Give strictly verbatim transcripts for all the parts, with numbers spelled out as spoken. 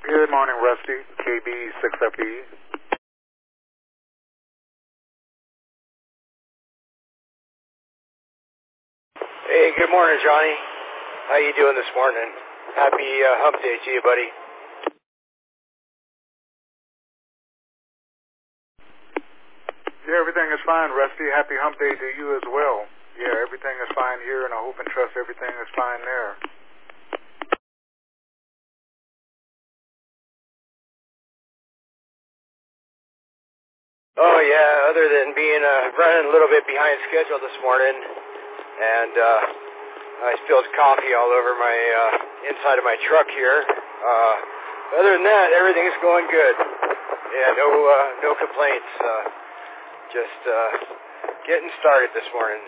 Good morning, Rusty. K B six F E. Hey, good morning, Johnny. How you doing this morning? Happy uh, hump day to you, buddy. Yeah, everything is fine, Rusty. Happy hump day to you as well. Yeah, everything is fine here, and I hope and trust everything is fine there. Oh, yeah, other than being uh, running a little bit behind schedule this morning, and uh, I spilled coffee all over my uh, inside of my truck here. Uh, other than that, everything is going good. Yeah, no, uh, no complaints. Uh, just uh, getting started this morning.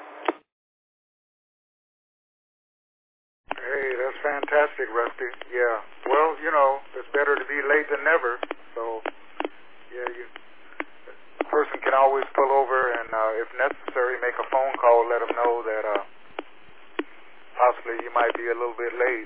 Hey, that's fantastic, Rusty. Yeah. Well, you know, it's better to be late than never. So, yeah, you. A person can always pull over and, uh, if necessary, make a phone call, let them know that uh, possibly you might be a little bit late.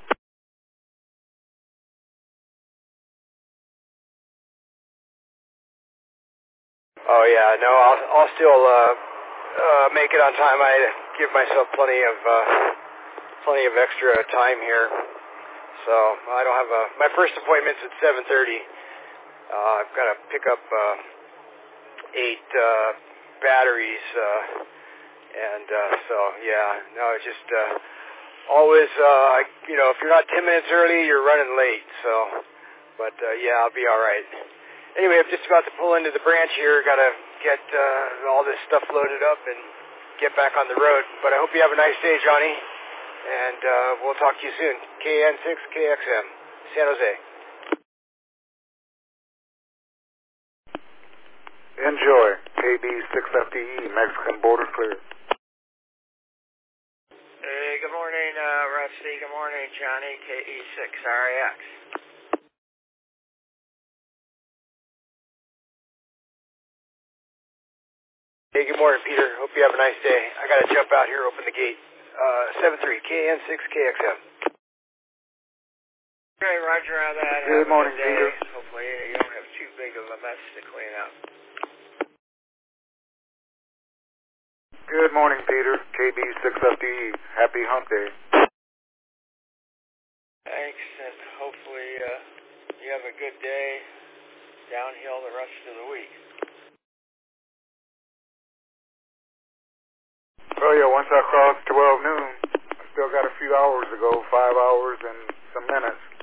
Oh yeah, no, I'll I'll still uh, uh, make it on time. I give myself plenty of uh, plenty of extra time here, so I don't have a. My first appointment's at seven thirty. Uh, I've got to pick up uh, eight uh, batteries, uh, and uh, so yeah, no, it's just uh, always uh, you know, if you're not ten minutes early, you're running late. So, but uh, yeah, I'll be all right. Anyway, I'm just about to pull into the branch here. Got to get uh, all this stuff loaded up and get back on the road. But I hope you have a nice day, Johnny. And uh, we'll talk to you soon. K N six K X M, San Jose. Enjoy. K B six F D E, Mexican border clear. Hey, good morning, uh, Rusty. Good morning, Johnny. K E six R A X. Hey, good morning, Peter. Hope you have a nice day. I got to jump out here, open the gate. Uh, seven three K N six K X M. Okay, roger on that. Good have morning, a good day. Peter. Hopefully you don't have too big of a mess to clean up. Good morning, Peter. K B six F D E. Happy hump day. Thanks, and hopefully uh, you have a good day downhill the rest of the week. Oh, yeah, once I cross twelve noon, I still got a few hours to go, five hours and some minutes.